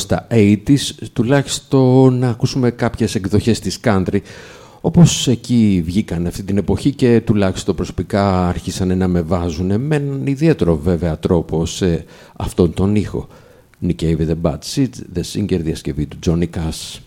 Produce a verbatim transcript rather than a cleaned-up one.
στα ογδόντα, τουλάχιστον να ακούσουμε κάποιες εκδοχές της country, όπως εκεί βγήκαν αυτή την εποχή και τουλάχιστον προσωπικά άρχισαν να με βάζουν με έναν ιδιαίτερο βέβαια τρόπο σε αυτόν τον ήχο. Nick Cave, The Bad Seeds, The Singer, διασκευή του Johnny Cash.